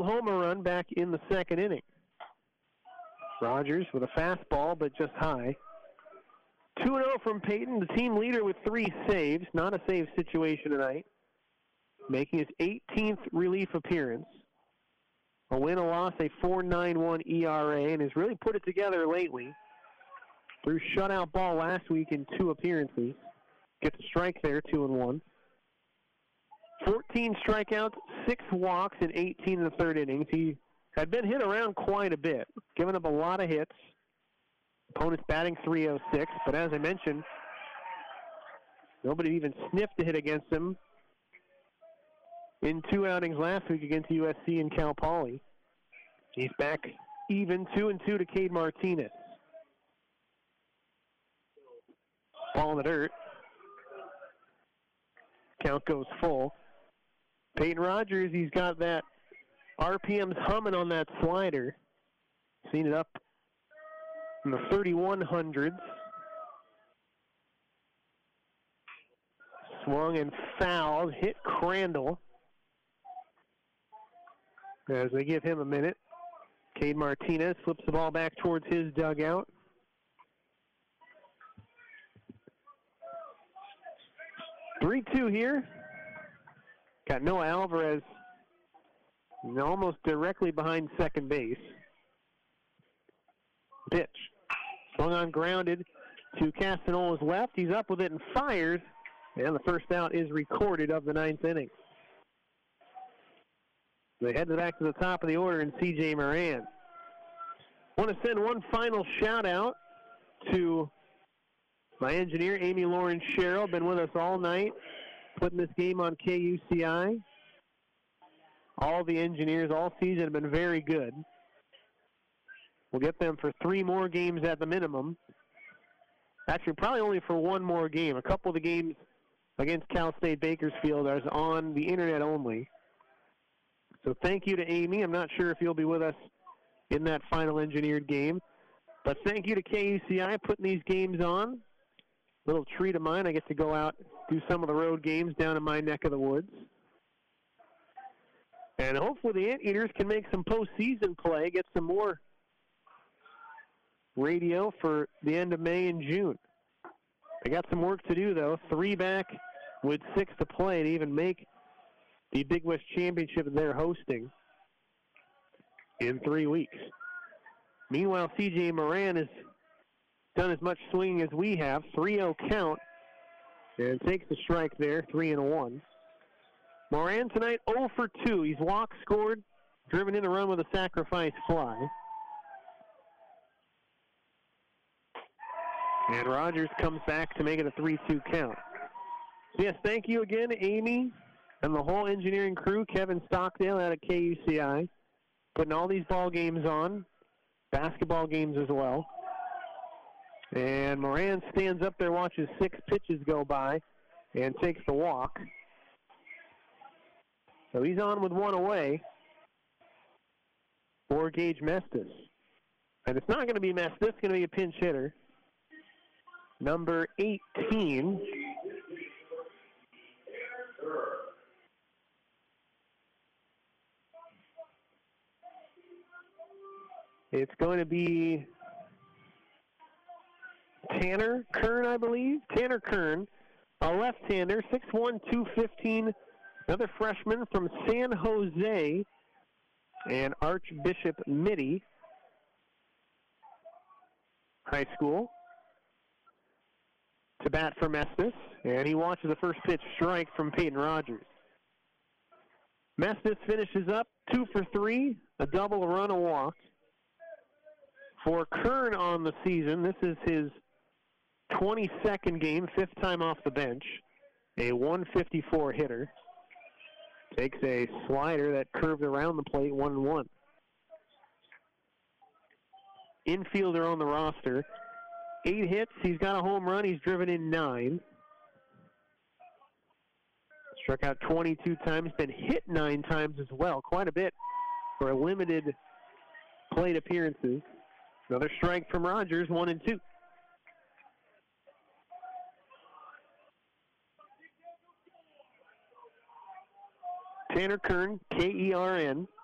Homer run back in the second inning. Rogers with a fastball, but just high. 2-0 from Peyton, the team leader with 3 saves. Not a save situation tonight. Making his 18th relief appearance. A win, a loss, a 4.91 ERA, and has really put it together lately. Threw shutout ball last week in 2 appearances. Gets a strike there, 2-1. 14 strikeouts, 6 walks in 18 in the third innings. He had been hit around quite a bit, giving up a lot of hits. Opponents batting .306, but as I mentioned, nobody even sniffed a hit against him in 2 outings last week against USC and Cal Poly. He's back even 2-2 to Cade Martinez. Ball in the dirt. Count goes full. Peyton Rogers, he's got that RPMs humming on that slider. Seen it up in the 3100s. Swung and fouled, hit Crandall. As they give him a minute, Cade Martinez flips the ball back towards his dugout. Three-two here. Got Noah Alvarez almost directly behind second base. Pitch. Swung on, grounded to Castanola's left. He's up with it and fires. And the first out is recorded of the 9th inning. They head back to the top of the order in C.J. Moran. Want to send one final shout-out to my engineer, Amy Lauren Sherrill. Been with us all night, putting this game on KUCI. All the engineers all season have been very good. We'll get them for 3 more games at the minimum. Actually, probably only for 1 more game. A couple of the games against Cal State Bakersfield are on the internet only. So thank you to Amy. I'm not sure if you'll be with us in that final engineered game. But thank you to KUCI putting these games on. Little treat of mine. I get to go out, do some of the road games down in my neck of the woods. And hopefully the Anteaters can make some postseason play, get some more radio for the end of May and June. They got some work to do, though. 3 back with 6 to play to even make the Big West Championship they're hosting in 3 weeks. Meanwhile, C.J. Moran has done as much swinging as we have. 3-0 count. And takes the strike there, 3-1. Moran tonight 0 for 2. He's walked, scored, driven in the run with a sacrifice fly. And Rogers comes back to make it a 3-2 count. So yes, thank you again, Amy, and the whole engineering crew, Kevin Stockdale out at KUCI, putting all these ball games on, basketball games as well. And Moran stands up there, watches 6 pitches go by, and takes the walk. So he's on with 1 away for Gage Mestis. And it's not going to be Mestis, it's going to be a pinch hitter. Number 18. It's going to be Tanner Kern, I believe. Tanner Kern, a left-hander, 6'1", 215, another freshman from San Jose, and Archbishop Mitty High School. To bat for Mestis, and he watches the first pitch strike from Peyton Rogers. Mestis finishes up 2 for 3, a double, a run, a walk. For Kern on the season, this is his 22nd game, 5th time off the bench, a 154 hitter. Takes a slider that curved around the plate, 1-1. Infielder on the roster. 8 hits, he's got a home run, he's driven in 9. Struck out 22 times, been hit 9 times as well. Quite a bit for a limited plate appearances. Another strike from Rogers, 1-2. Tanner Kern, K-E-R-N.